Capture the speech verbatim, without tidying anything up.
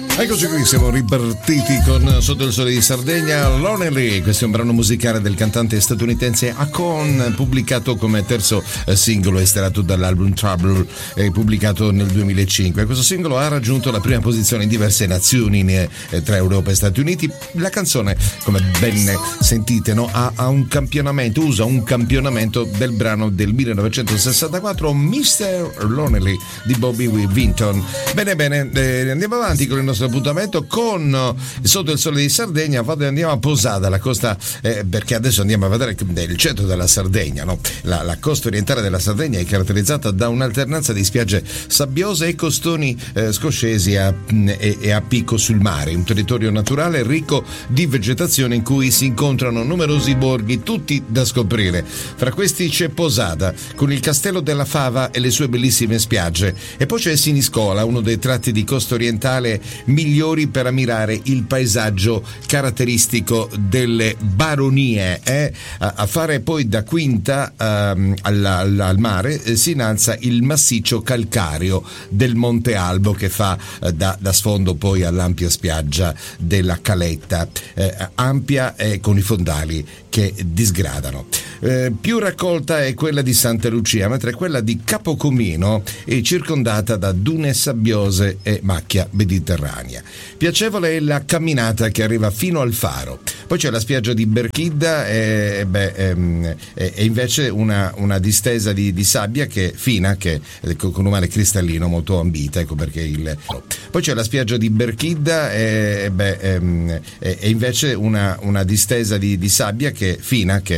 Eccoci qui, siamo ripartiti con Sotto il Sole di Sardegna, Lonely. Questo è un brano musicale del cantante statunitense Akon, pubblicato come terzo singolo estratto dall'album Trouble, eh, pubblicato nel duemilacinque. Questo singolo ha raggiunto la prima posizione in diverse nazioni eh, tra Europa e Stati Uniti. La canzone, come ben sentite, no, ha, ha un campionamento, usa un campionamento del brano del millenovecentosessantaquattro, mister Lonely di Bobby Vinton. Bene, bene, eh, andiamo avanti con il nostro appuntamento con Sotto il Sole di Sardegna. Andiamo a Posada, la costa, eh, perché adesso andiamo a vedere il centro della Sardegna, no? la, la costa orientale della Sardegna è caratterizzata da un'alternanza di spiagge sabbiose e costoni eh, scoscesi a, e, e a picco sul mare, un territorio naturale ricco di vegetazione in cui si incontrano numerosi borghi, tutti da scoprire. Fra questi c'è Posada, con il Castello della Fava e le sue bellissime spiagge, e poi c'è Siniscola, uno dei tratti di costa orientale migliori per ammirare il paesaggio caratteristico delle baronie. Eh? A, a fare poi da quinta um, alla, alla, al mare eh, si innalza il massiccio calcareo del Monte Albo, che fa eh, da, da sfondo poi all'ampia spiaggia della Caletta, eh, ampia e con i fondali che disgradano. Eh, più raccolta è quella di Santa Lucia, mentre quella di Capocomino è circondata da dune sabbiose e macchia mediterranea. Piacevole è la camminata che arriva fino al faro. Poi c'è la spiaggia di Berchidda e, beh, ehm, e, e invece una, una distesa di, di sabbia che è fina, che è con un mare cristallino molto ambita, ecco perché il... Poi c'è la spiaggia di Berchidda e, beh, ehm, e, e invece una, una distesa di, di sabbia che è fina, che